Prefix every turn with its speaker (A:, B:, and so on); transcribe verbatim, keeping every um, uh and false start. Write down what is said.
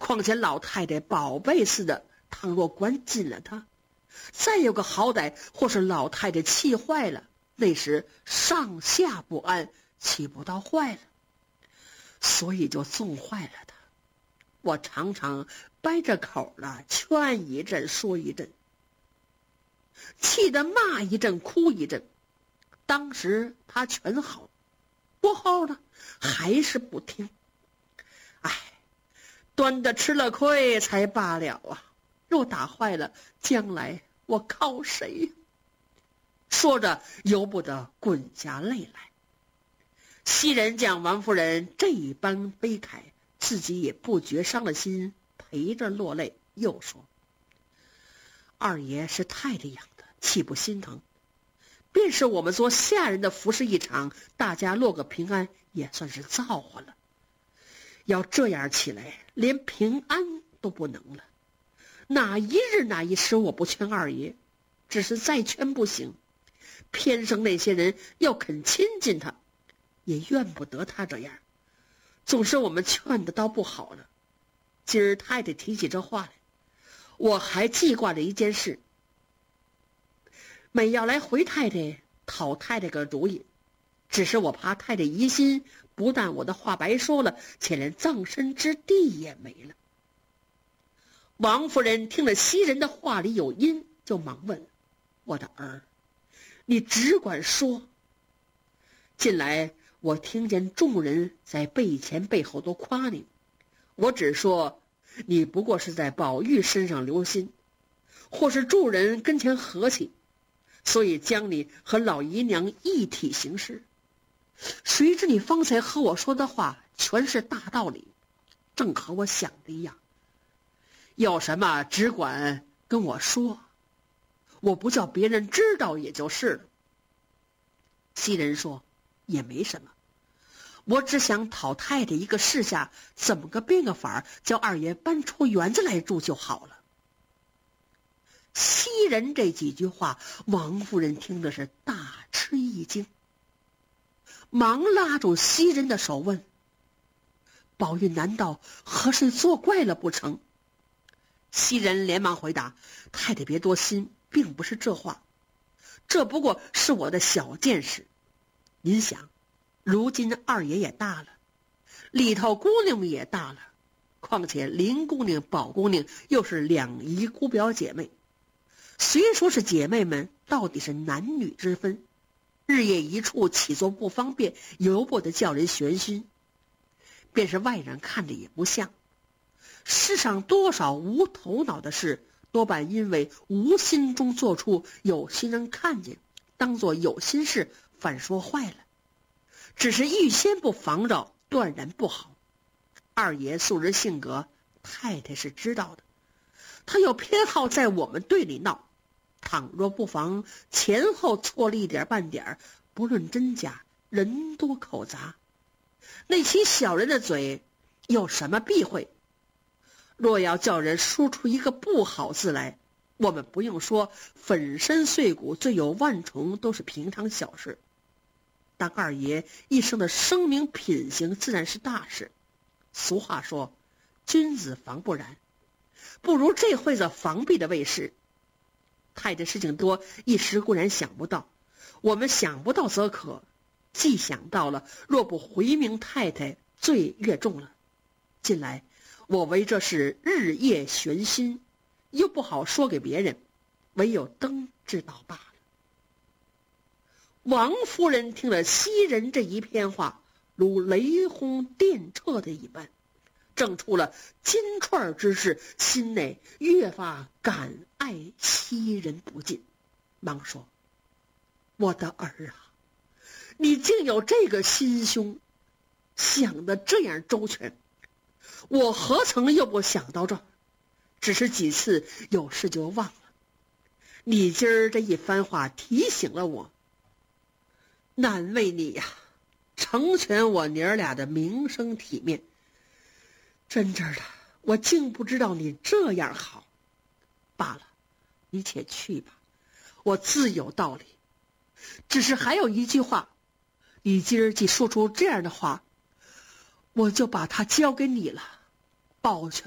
A: 况且老太太宝贝似的，倘若管紧了她，再有个好歹，或是老太太气坏了，那时上下不安，岂不到坏了？所以就纵坏了她。我常常掰着口了，劝一阵说一阵，气得骂一阵哭一阵。当时他全好，过后呢还是不听。哎，端的吃了亏才罢了啊！若打坏了，将来我靠谁？说着由不得滚下泪来。袭人见王夫人这般悲慨，自己也不觉伤了心，陪着落泪，又说：二爷是太太养的，岂不心疼？便是我们做下人的服侍一场，大家落个平安，也算是造化了。要这样起来，连平安都不能了。哪一日哪一时我不劝二爷，只是再劝不行，偏生那些人要肯亲近他，也怨不得他这样。总是我们劝的倒不好了。今儿太太提起这话来，我还记挂着一件事，每要来回太太讨太太个主意，只是我怕太太疑心，不但我的话白说了，且连葬身之地也没了。王夫人听了袭人的话里有因，就忙问：我的儿，你只管说。近来我听见众人在背前背后都夸你，我只说你不过是在宝玉身上留心，或是众人跟前和气，所以将你和老姨娘一体行事。谁知你方才和我说的话全是大道理，正和我想的一样。有什么只管跟我说，我不叫别人知道也就是了。袭人说：也没什么，我只想讨太太一个示下，怎么个变个法，叫二爷搬出园子来住就好了。袭人这几句话，王夫人听的是大吃一惊，忙拉住袭人的手问：宝玉难道和谁作怪了不成？袭人连忙回答：太太别多心，并不是这话，这不过是我的小见识。您想，如今二爷也大了，里头姑娘也大了，况且林姑娘、宝姑娘又是两姨姑表姐妹，虽说是姐妹们，到底是男女之分，日夜一处，起坐不方便，由不得叫人悬心。便是外人看着也不像。世上多少无头脑的事，多半因为无心中做出，有心人看见，当作有心事，反说坏了。只是预先不防着，断然不好。二爷素日性格，太太是知道的，他又偏好在我们队里闹，倘若不妨前后错了一点半点，不论真假，人多口杂，那些小人的嘴有什么避讳？若要叫人说出一个不好字来，我们不用说粉身碎骨，罪有万重，都是平常小事。但二爷一生的声名品行自然是大事。俗话说，君子防不然，不如这会子防备的卫士。太太事情多，一时固然想不到，我们想不到则可，既想到了，若不回明太太，罪越重了。近来我为这事日夜悬心，又不好说给别人，唯有灯知道罢了。王夫人听了袭人这一片话，如雷轰电掣的一般，正出了金串之势，心内越发感爱袭人不尽，忙说：我的儿啊，你竟有这个心胸，想得这样周全，我何曾又不想到这儿，只是几次有事就忘了。你今儿这一番话提醒了我，难为你呀，成全我娘俩的名声体面。真真的，我竟不知道你这样好。罢了，你且去吧，我自有道理。只是还有一句话，你今儿既说出这样的话，我就把它交给你了，保全